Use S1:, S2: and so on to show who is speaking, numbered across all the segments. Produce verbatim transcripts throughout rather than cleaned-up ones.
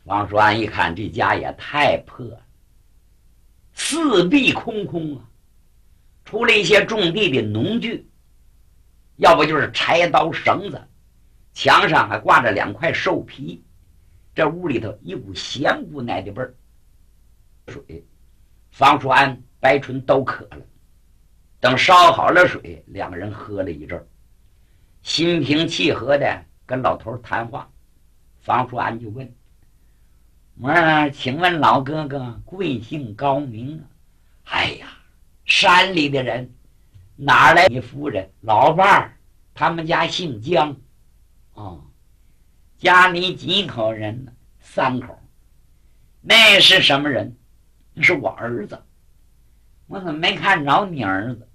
S1: 方叔安一看这家也太破了，四壁空空啊，除了一些种地的农具，要不就是柴刀绳子，墙上还挂着两块兽皮。这屋里头一股咸无奈的味儿。水，方叔安、白纯都渴了。等烧好了水，两个人喝了一阵，心平气和的跟老头谈话。方叔安就问：“我说，请问老哥哥贵姓高明啊？”“哎呀，山里的人，哪来你夫人？老伴儿，他们家姓姜。”“哦，家里几口人呢？”“三口。”“那是什么人？”“那是我儿子。”“我怎么没看着你儿子？”“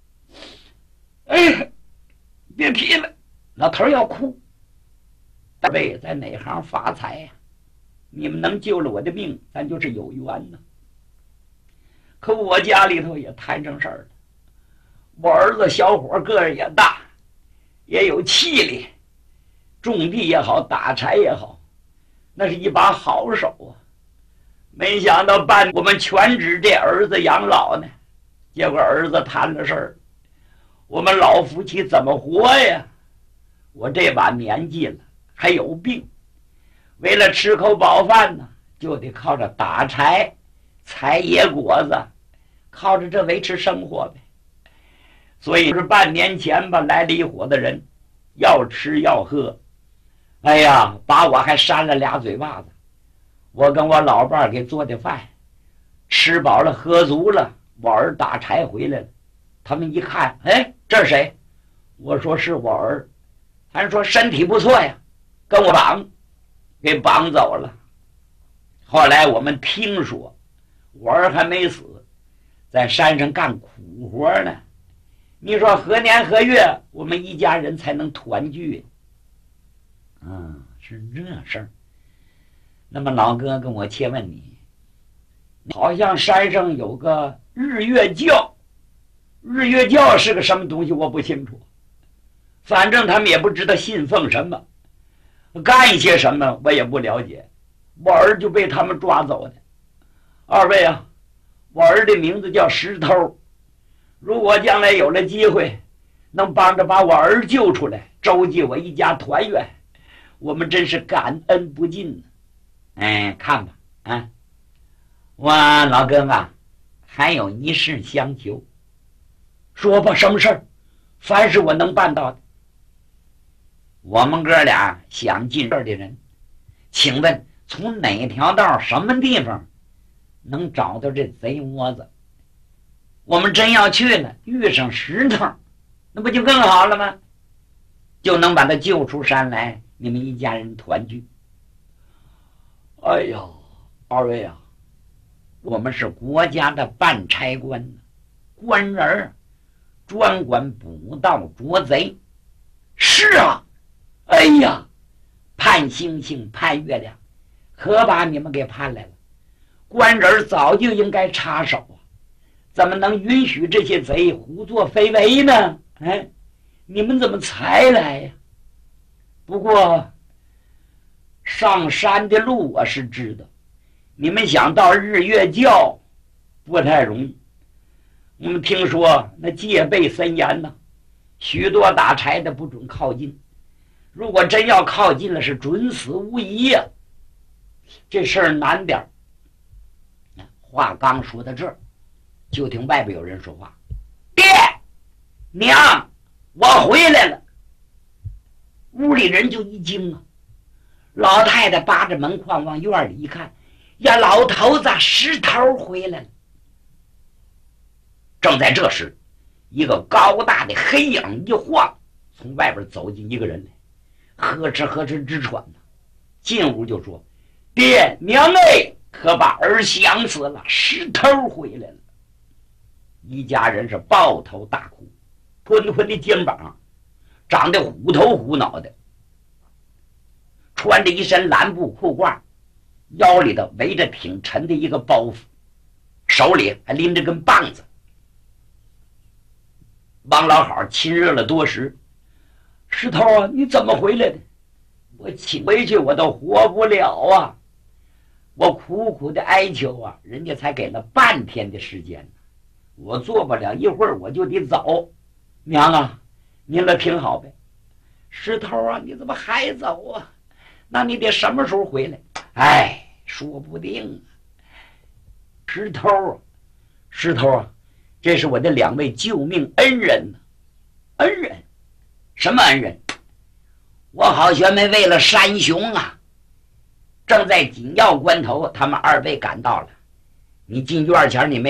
S1: 哎，别提了，老头要哭。大卫在哪行发财呀？你们能救了我的命，咱就是有缘呢。可我家里头也摊上事儿了。我儿子小伙个儿也大，也有气力，种地也好，打柴也好，那是一把好手啊。没想到办我们全指这儿子养老呢，结果儿子摊了事儿，我们老夫妻怎么活呀？我这把年纪了，还有病，为了吃口饱饭呢，就得靠着打柴、采野果子，靠着这维持生活呗。所以是半年前吧，来了一伙子人，要吃要喝，哎呀，把我还扇了俩嘴巴子。我跟我老伴儿给做的饭，吃饱了喝足了，我儿打柴回来了。他们一看，哎，这是谁？我说是我儿。他说身体不错呀，跟我绑，给绑走了。后来我们听说我儿还没死，在山上干苦活呢。你说何年何月我们一家人才能团聚？嗯，是这事儿。那么老哥跟我切问你，好像山上有个日月教，日月教是个什么东西我不清楚，反正他们也不知道信奉什么，干一些什么我也不了解。我儿就被他们抓走的。二位啊，我儿的名字叫石头，如果将来有了机会能帮着把我儿救出来，周济我一家团圆，我们真是感恩不尽呢。哎，看吧，啊，我老哥啊，还有一事相求。说吧，什么事儿？凡是我能办到的。我们哥俩想进这儿的人，请问从哪条道什么地方能找到这贼窝子？我们真要去了，遇上石头，那不就更好了吗？就能把他救出山来，你们一家人团聚。哎呀，二位啊，我们是国家的办差官，官人专管捕盗捉贼。是啊，哎呀，盼星星盼月亮，可把你们给盼来了。官人早就应该插手啊，怎么能允许这些贼胡作非为呢？哎，你们怎么才来呀？不过上山的路我是知道，你们想到日月教不太容易。我们听说那戒备森严呢，许多打柴的不准靠近，如果真要靠近了，是准死无疑呀、啊。这事儿难点儿。话刚说到这儿，就听外边有人说话：“爹娘，我回来了。”屋里人就一惊啊，老太太扒着门框往院里一看，呀，老头子石头回来了。正在这时，一个高大的黑影一晃，从外边走进一个人来，呵哧呵哧直喘呢。进屋就说：“爹娘哎，可把儿想死了，石头回来了。”一家人是抱头大哭，吞吞的肩膀长得虎头虎脑的，穿着一身蓝布裤褂，腰里头围着挺沉的一个包袱，手里还拎着根棒子。王老好亲热了多时：“石头啊，你怎么回来的？我请回去我都活不了啊！ 我苦苦的哀求啊，人家才给了半天的时间，我做不了一会儿我就得走。娘啊，您来听好呗。石头啊，你怎么还走啊？那你得什么时候回来？哎，说不定啊。石头啊，石头啊，这是我的两位救命恩人呢、啊。恩人？什么恩人？我好学妹为了山熊啊，正在紧要关头，他们二位赶到了。你进院前你没